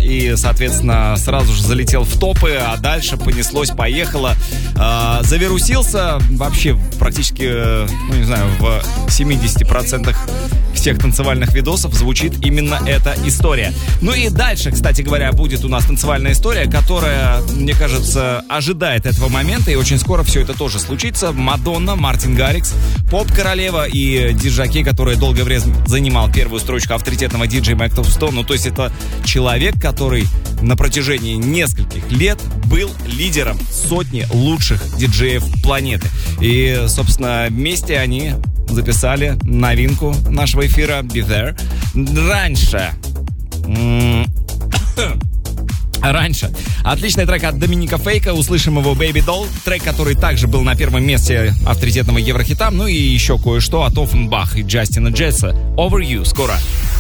и, соответственно, сразу же залетел в топы, а дальше понеслось-поехало. Завирусился вообще практически, ну не знаю, в 70% всех танцевальных видосов звучит именно эта история. Ну и дальше, кстати говоря, будет у нас танцевальная история, которая, мне кажется, ожидает этого момента, и очень скоро все это тоже случится. Мадонна, Мартин Гаррикс, поп-королева и диджей, который долгое время занимал первую строчку авторитетного диджея Майк Топстон. Ну, то есть это человек, который на протяжении нескольких лет был лидером сотни лучших диджеев планеты. И, собственно, вместе они записали новинку нашего эфира Be There. Раньше. Отличный трек от Доминика Фейка. Услышим его Baby Doll. Трек, который также был на первом месте авторитетного еврохита. Ну и еще кое-что от Оффенбах и Джастина Джетса. Over You. Скоро.